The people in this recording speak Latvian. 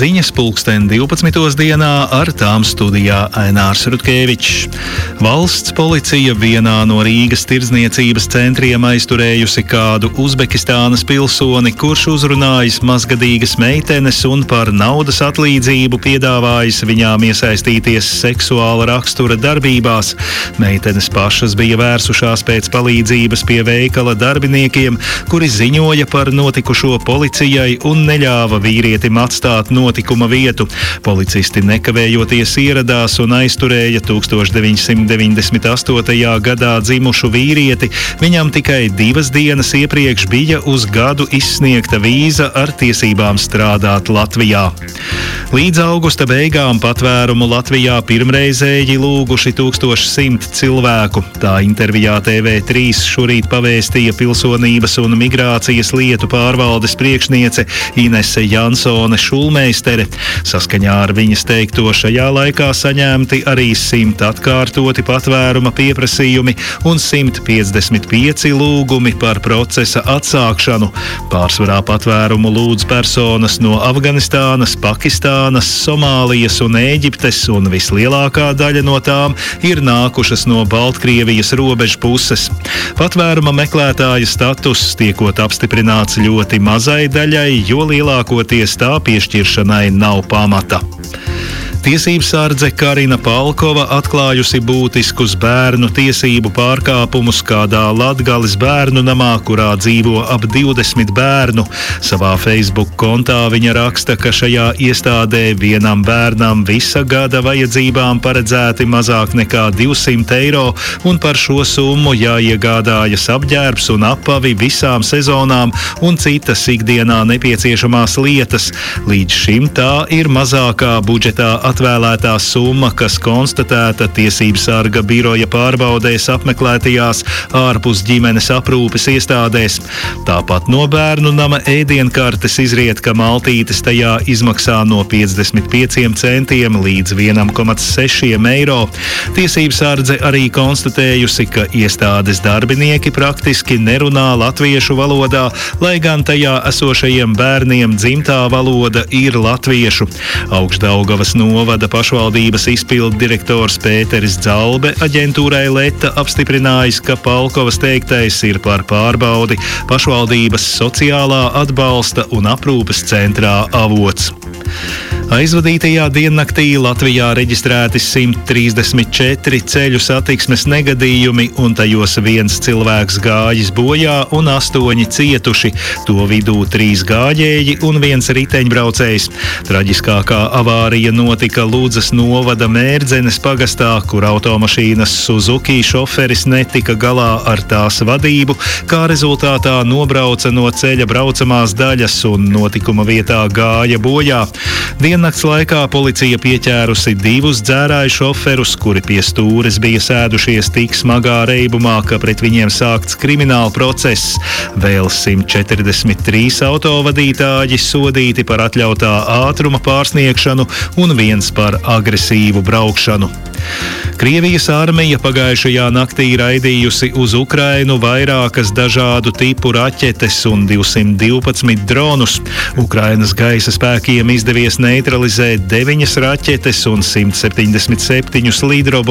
Ziņas pulksten 12. dienā, ar tām studijā Ainārs Rutkevičs. Valsts policija vienā no Rīgas tirdzniecības centriem aizturējusi kādu Uzbekistānas pilsoni, kurš uzrunājis mazgadīgas meitenes un par naudas atlīdzību piedāvājis viņām iesaistīties seksuāla rakstura darbībās. Meitenes pašas bija vērsušās pēc palīdzības pie veikala darbiniekiem, kuri ziņoja par notikušo policijai un neļāva vīrietim atstāt notikuma vietu. Policisti nekavējoties ieradās un aizturēja 1998. gadā dzimušu vīrieti. Viņam tikai 2 dienas iepriekš bija uz gadu izsniegta vīza ar tiesībām strādāt Latvijā. Līdz augusta beigām patvērumu Latvijā pirmreizēji lūguši 1100 cilvēku. Tā intervijā TV3 šorīt pavēstīja Pilsonības un migrācijas lietu pārvaldes priekšniece Inese Jansone Šulmeistere. Saskaņā ar viņas teikto šajā laikā saņemti arī 100 atkārtoti patvēruma pieprasījumi un 155 lūgumi par procesa atsākšanu. Pārsvarā patvērumu lūdz personas no Afganistānas, Pakistānas, Somālijas un Ēģiptes, un vislielākā daļa no tām ir nākušas no Baltkrievijas robežu puses. Patvēruma meklētāja status tiekot apstiprināts ļoti mazai daļai, jo lielākoties tā piešķiršanai nav pamata. Tiesībsardze Karina Palkova atklājusi būtiskus bērnu tiesību pārkāpumus kādā Latgales bērnu namā, kurā dzīvo ap 20 bērnu. Savā Facebook kontā viņa raksta, ka šajā iestādē vienam bērnam visa gada vajadzībām paredzēti mazāk nekā 200 eiro, un par šo summu jāiegādājas apģērbs un apavi visām sezonām un citas ikdienā nepieciešamās lietas. Līdz šim tā ir mazākā budžetā atvēlētā summa, kas konstatēta tiesībsarga biroja pārbaudēs apmeklētajās ārpus ģimenes aprūpes iestādēs. Tāpat no bērnu nama ēdienkartes izriet, ka maltītes tajā izmaksā no 55 centiem līdz 1,6 eiro. Tiesībsardze arī konstatējusi, ka iestādes darbinieki praktiski nerunā latviešu valodā, lai gan tajā esošajiem bērniem dzimtā valoda ir latviešu. Augšdaugavas novada pašvaldības izpildu direktors Pēteris Dzalbe aģentūrai Leta apstiprinājis, ka Palkovas teiktais ir par pārbaudi pašvaldības sociālā atbalsta un aprūpes centrā Avots. Aizvadītajā diennaktī Latvijā reģistrēti 134 ceļu satiksmes negadījumi, un tajos 1 cilvēks gājis bojā un 8 cietuši, to vidū 3 gājēji un 1 riteņbraucējs. Traģiskākā avārija notika Ludzas novada Mērdzenes pagastā, kur automašīnas Suzuki šoferis netika galā ar tās vadību, kā rezultātā nobrauca no ceļa braucamās daļas un notikuma vietā gāja bojā. Diennakts laikā policija pieķērusi 2 dzērāju šoferus, kuri pie stūres bija sēdušies tik smagā reibumā, ka pret viņiem sākts krimināla process. Vēl 143 autovadītāji sodīti par atļautā ātruma pārsniegšanu un 1 par agresīvu braukšanu. Krievijas armija pagājušajā naktī raidījusi uz Ukrainu vairākas dažādu tipu raķetes un 212 dronus. Ukrainas gaisa spēkiem izdevies neutralizēt 9 raķetes un 177